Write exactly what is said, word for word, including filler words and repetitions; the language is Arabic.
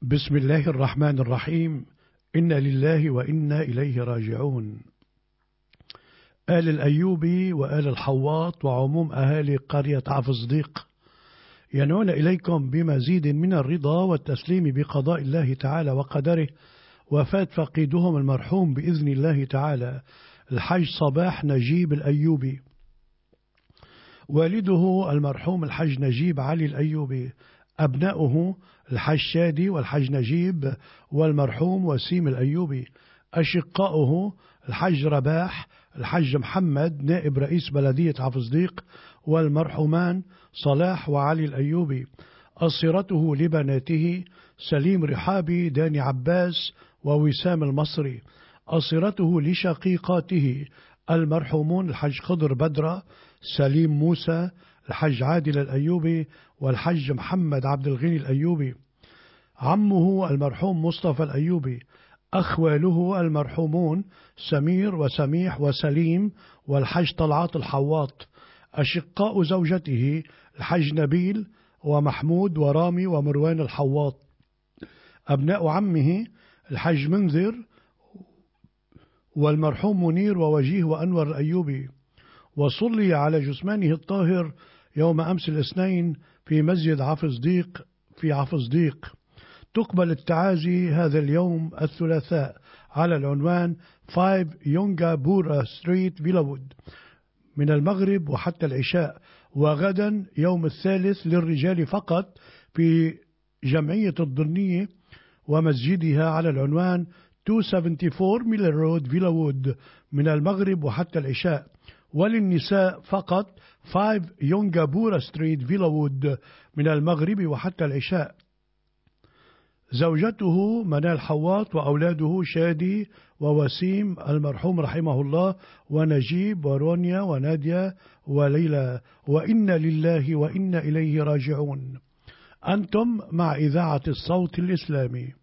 بسم الله الرحمن الرحيم. إنا لله وإنا إليه راجعون. آل الأيوبي وآل الحواط وعموم أهالي قرية عفصديق ينعون إليكم بمزيد من الرضا والتسليم بقضاء الله تعالى وقدره وفاة فقيدهم المرحوم بإذن الله تعالى الحج صباح نجيب الأيوبي، والده المرحوم الحج نجيب علي الأيوبي، أبناؤه الحج شادي والحج نجيب والمرحوم وسيم الأيوبي، أشقاؤه الحج رباح الحج محمد نائب رئيس بلدية عفصديق والمرحومان صلاح وعلي الأيوبي، أصيرته لبناته سليم رحابي داني عباس ووسام المصري، أصيرته لشقيقاته المرحومون الحج خضر بدرة سليم موسى الحج عادل الأيوبي والحج محمد عبد الغني الأيوبي، عمه المرحوم مصطفى الأيوبي، أخواله المرحومون سمير وسميح وسليم والحج طلعات الحواط، أشقاء زوجته الحج نبيل ومحمود ورامي ومروان الحواط، أبناء عمه الحج منذر والمرحوم منير ووجيه وأنور الأيوبي. وصلي على جثمانه الطاهر يوم أمس الاثنين في مسجد عفصديق في عفصديق. تقبل التعازي هذا اليوم الثلاثاء على العنوان خمسة يونغا بورا ستريت فيلاوود من المغرب وحتى العشاء، وغدا يوم الثالث للرجال فقط في جمعية الضنية ومسجدها على العنوان مئتين وأربعة وسبعين ميلر رود فيلاوود من المغرب وحتى العشاء، وللنساء فقط خمسة يونغا بورا ستريت فيلاوود من المغرب وحتى العشاء. زوجته منال حواط وأولاده شادي ووسيم المرحوم رحمه الله ونجيب ورونيا ونادية وليلى، وإنا لله وإنا إليه راجعون. أنتم مع إذاعة الصوت الإسلامي.